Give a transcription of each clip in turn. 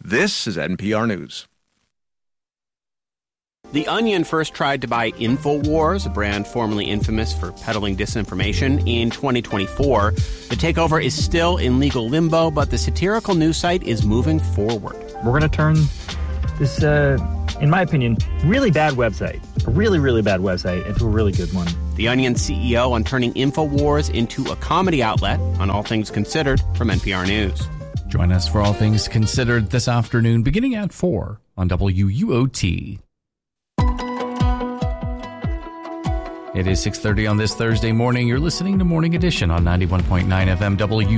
This is NPR News. The Onion first tried to buy InfoWars, a brand formerly infamous for peddling disinformation, in 2024. The takeover is still in legal limbo, but the satirical news site is moving forward. We're going to turn this, in my opinion, really bad website, a really, really bad website, into a really good one. The Onion CEO on turning InfoWars into a comedy outlet on All Things Considered from NPR News. Join us for All Things Considered this afternoon, beginning at 4 on WUOT. It is 6:30 on this Thursday morning. You're listening to Morning Edition on 91.9 FM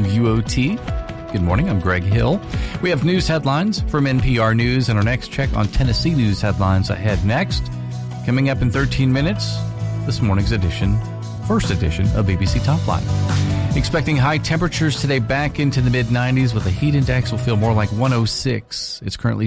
WUOT. Good morning, I'm Greg Hill. We have news headlines from NPR News and our next check on Tennessee news headlines ahead next. Coming up in 13 minutes, this morning's edition, first edition of BBC Top Line. Expecting high temperatures today back into the mid-90s with a heat index will feel more like 106. It's currently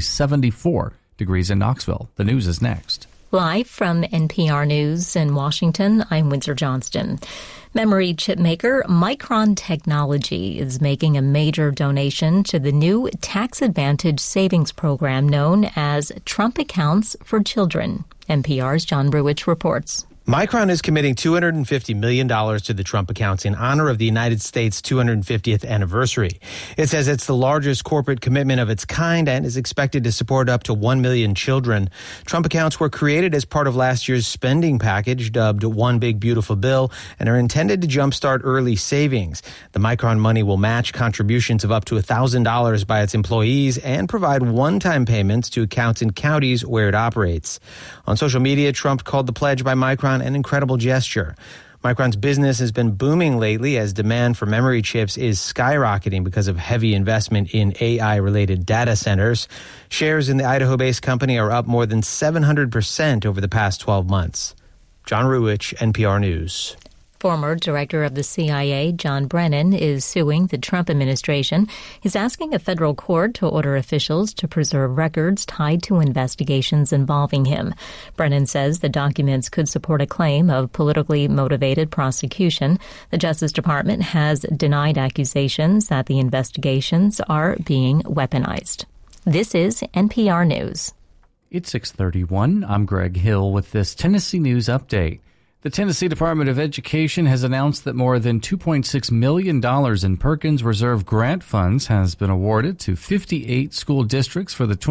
74 degrees in Knoxville. The news is next. Live from NPR News in Washington, I'm Windsor Johnston. Memory chip maker Micron Technology is making a major donation to the new tax advantage savings program known as Trump Accounts for Children. NPR's John Bruich reports. Micron is committing $250 million to the Trump accounts in honor of the United States' 250th anniversary. It says it's the largest corporate commitment of its kind and is expected to support up to 1 million children. Trump accounts were created as part of last year's spending package dubbed One Big Beautiful Bill and are intended to jumpstart early savings. The Micron money will match contributions of up to $1,000 by its employees and provide one-time payments to accounts in counties where it operates. On social media, Trump called the pledge by Micron an incredible gesture. Micron's business has been booming lately as demand for memory chips is skyrocketing because of heavy investment in AI-related data centers. Shares in the Idaho-based company are up more than 700% over the past 12 months. John Ruwich, NPR News. Former director of the CIA, John Brennan, is suing the Trump administration. He's asking a federal court to order officials to preserve records tied to investigations involving him. Brennan says the documents could support a claim of politically motivated prosecution. The Justice Department has denied accusations that the investigations are being weaponized. This is NPR News. It's 6:31. I'm Greg Hill with this Tennessee News Update. The Tennessee Department of Education has announced that more than $2.6 million in Perkins Reserve grant funds has been awarded to 58 school districts for the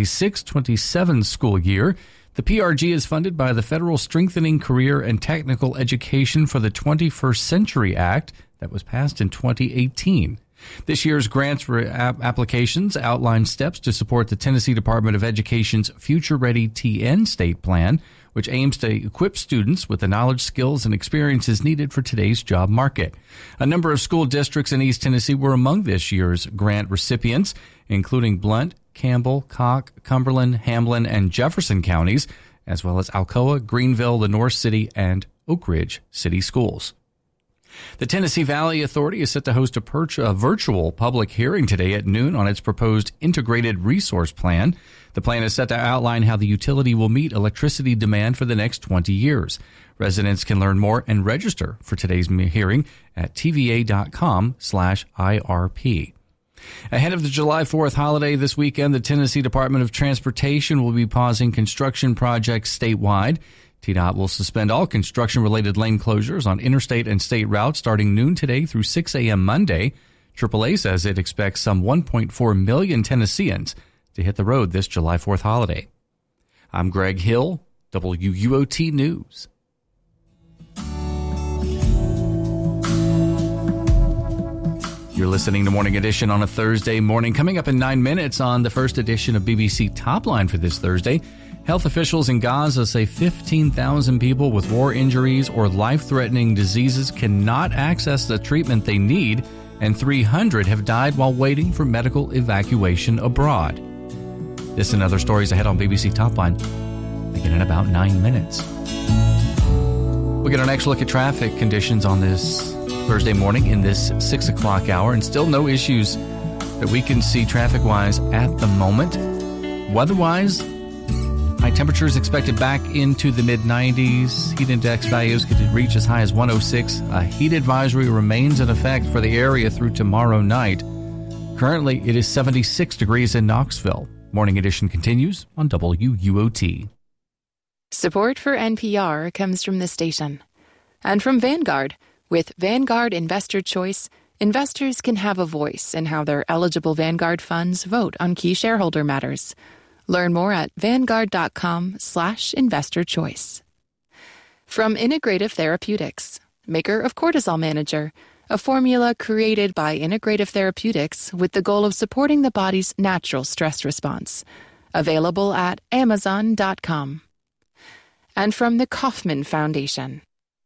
2026-27 school year. The PRG is funded by the Federal Strengthening Career and Technical Education for the 21st Century Act that was passed in 2018. This year's grants applications outline steps to support the Tennessee Department of Education's Future Ready TN state plan, which aims to equip students with the knowledge, skills, and experiences needed for today's job market. A number of school districts in East Tennessee were among this year's grant recipients, including Blount, Campbell, Cocke, Cumberland, Hamlin, and Jefferson counties, as well as Alcoa, Greenville, the North City, and Oak Ridge City Schools. The Tennessee Valley Authority is set to host a virtual public hearing today at noon on its proposed integrated resource plan. The plan is set to outline how the utility will meet electricity demand for the next 20 years. Residents can learn more and register for today's hearing at tva.com/IRP. Ahead of the July 4th holiday this weekend, the Tennessee Department of Transportation will be pausing construction projects statewide. TDOT will suspend all construction-related lane closures on interstate and state routes starting noon today through 6 a.m. Monday. AAA says it expects some 1.4 million Tennesseans to hit the road this July 4th holiday. I'm Greg Hill, WUOT News. You're listening to Morning Edition on a Thursday morning. Coming up in 9 minutes on the first edition of BBC Top Line for this Thursday, health officials in Gaza say 15,000 people with war injuries or life-threatening diseases cannot access the treatment they need, and 300 have died while waiting for medical evacuation abroad. This and other stories ahead on BBC Top Line. Again in about 9 minutes. We'll get our next look at traffic conditions on this Thursday morning in this 6 o'clock hour, and still no issues that we can see traffic-wise at the moment. Weather-wise, high temperatures expected back into the mid-90s. Heat index values could reach as high as 106. A heat advisory remains in effect for the area through tomorrow night. Currently, it is 76 degrees in Knoxville. Morning Edition continues on WUOT. Support for NPR comes from this station and from Vanguard. With Vanguard Investor Choice, investors can have a voice in how their eligible Vanguard funds vote on key shareholder matters. Learn more at Vanguard.com/investor choice. From Integrative Therapeutics, maker of Cortisol Manager, a formula created by Integrative Therapeutics with the goal of supporting the body's natural stress response. Available at Amazon.com. And from the Kauffman Foundation.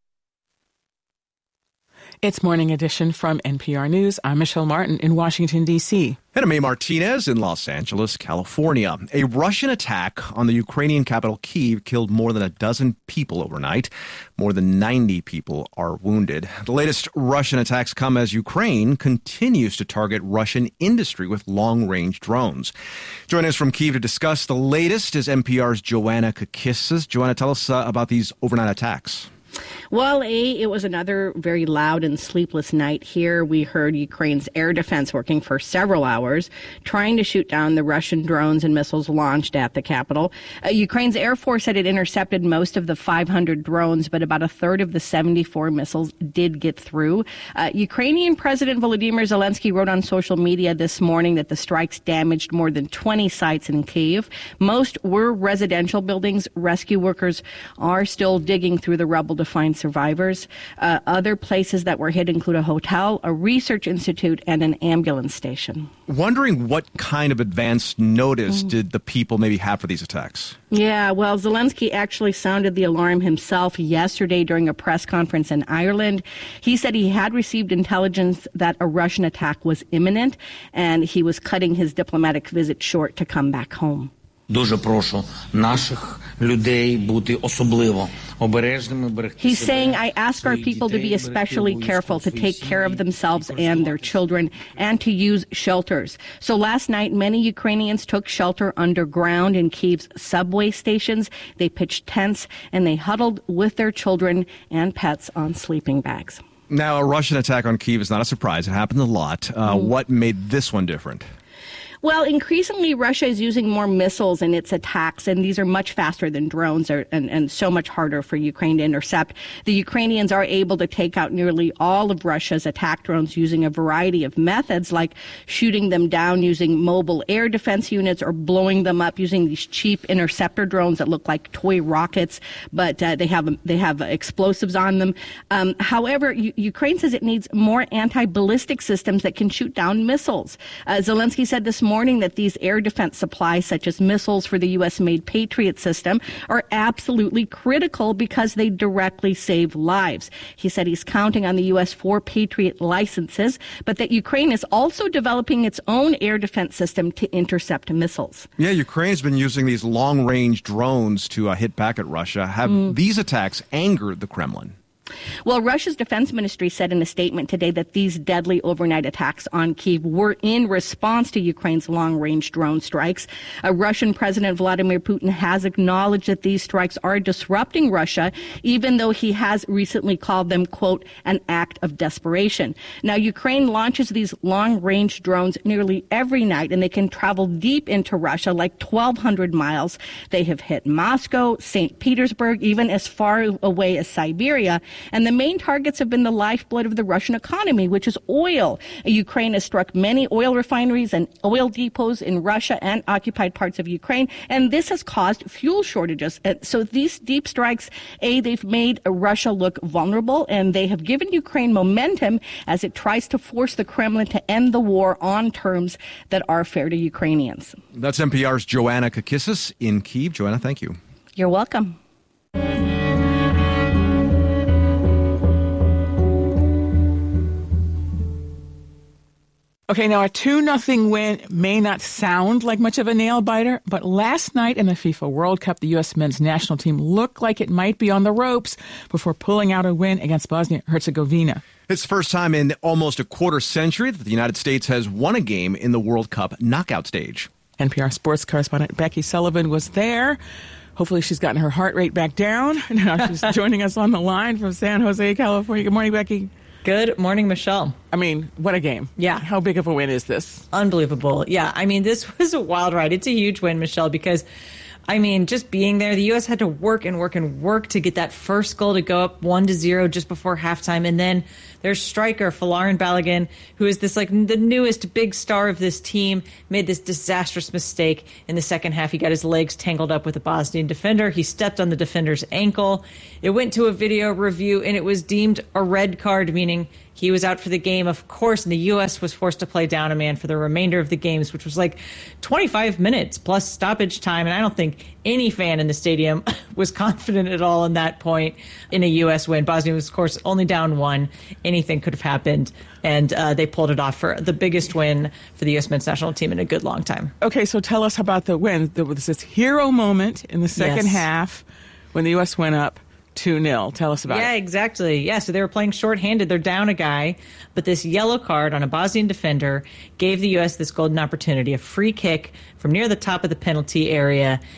It's Morning Edition from NPR News. I'm Michelle Martin in Washington, D.C. And I'm A. Martinez in Los Angeles, California. A Russian attack on the Ukrainian capital Kyiv killed more than a dozen people overnight. More than 90 people are wounded. The latest Russian attacks come as Ukraine continues to target Russian industry with long-range drones. Joining us from Kyiv to discuss the latest is NPR's Joanna Kakissis. Joanna, tell us about these overnight attacks. Well, it was another very loud and sleepless night here. We heard Ukraine's air defense working for several hours, trying to shoot down the Russian drones and missiles launched at the capital. Ukraine's Air Force said it intercepted most of the 500 drones, but about a third of the 74 missiles did get through. Ukrainian President Volodymyr Zelensky wrote on social media this morning that the strikes damaged more than 20 sites in Kyiv. Most were residential buildings. Rescue workers are still digging through the rubble to find survivors. Other places that were hit include a hotel, a research institute, and an ambulance station. Wondering what kind of advance notice did the people maybe have for these attacks? Yeah, well, Zelensky actually sounded the alarm himself yesterday during a press conference in Ireland. He said he had received intelligence that a Russian attack was imminent, and he was cutting his diplomatic visit short to come back home. Дуже прошу наших людей бути особливо обережними. He's saying, I ask our people to be especially careful, to take care of themselves and their children, and to use shelters. So last night, many Ukrainians took shelter underground in Kyiv's subway stations. They pitched tents, and they huddled with their children and pets on sleeping bags. Now, a Russian attack on Kyiv is not a surprise. It happens a lot. What made this one different? Well, increasingly, Russia is using more missiles in its attacks, and these are much faster than drones and so much harder for Ukraine to intercept. The Ukrainians are able to take out nearly all of Russia's attack drones using a variety of methods, like shooting them down using mobile air defense units or blowing them up using these cheap interceptor drones that look like toy rockets, but they have explosives on them. However, Ukraine says it needs more anti-ballistic systems that can shoot down missiles. Zelensky said this morning that these air defense supplies, such as missiles for the U.S.-made Patriot system, are absolutely critical because they directly save lives. He said he's counting on the U.S. for Patriot licenses, but that Ukraine is also developing its own air defense system to intercept missiles. Yeah, Ukraine's been using these long-range drones to hit back at Russia. Have these attacks angered the Kremlin? Well, Russia's defense ministry said in a statement today that these deadly overnight attacks on Kyiv were in response to Ukraine's long-range drone strikes. Russian President Vladimir Putin has acknowledged that these strikes are disrupting Russia, even though he has recently called them, quote, an act of desperation. Now, Ukraine launches these long-range drones nearly every night, and they can travel deep into Russia, like 1,200 miles. They have hit Moscow, St. Petersburg, even as far away as Siberia. And the main targets have been the lifeblood of the Russian economy, which is oil. Ukraine has struck many oil refineries and oil depots in Russia and occupied parts of Ukraine, and this has caused fuel shortages. So these deep strikes, they've made Russia look vulnerable, and they have given Ukraine momentum as it tries to force the Kremlin to end the war on terms that are fair to Ukrainians. That's NPR's Joanna Kakissis in Kyiv. Joanna, thank you. You're welcome. Okay, now a 2-0 win may not sound like much of a nail-biter, but last night in the FIFA World Cup, the U.S. men's national team looked like it might be on the ropes before pulling out a win against Bosnia-Herzegovina. It's the first time in almost a quarter century that the United States has won a game in the World Cup knockout stage. NPR sports correspondent Becky Sullivan was there. Hopefully she's gotten her heart rate back down. Now she's joining us on the line from San Jose, California. Good morning, Becky. Good morning, Michelle. I mean, what a game. Yeah. How big of a win is this? Unbelievable. Yeah. I mean, this was a wild ride. It's a huge win, Michelle, because I mean, just being there, the U.S. had to work and work and work to get that first goal to go up 1-0 just before halftime. And then their striker, Folarin Balogun, who is this like the newest big star of this team, made this disastrous mistake in the second half. He got his legs tangled up with a Bosnian defender. He stepped on the defender's ankle. It went to a video review and it was deemed a red card, meaning he was out for the game, of course, and the U.S. was forced to play down a man for the remainder of the games, which was like 25 minutes plus stoppage time. And I don't think any fan in the stadium was confident at all in that point in a U.S. win. Bosnia was, of course, only down 1. Anything could have happened. And they pulled it off for the biggest win for the U.S. men's national team in a good long time. Okay, so tell us about the win. There was this hero moment in the second half when the U.S. went up 2-0. Tell us about it. Yeah, exactly. Yeah, so they were playing shorthanded. They're down a guy, but this yellow card on a Bosnian defender gave the U.S. this golden opportunity, a free kick from near the top of the penalty area.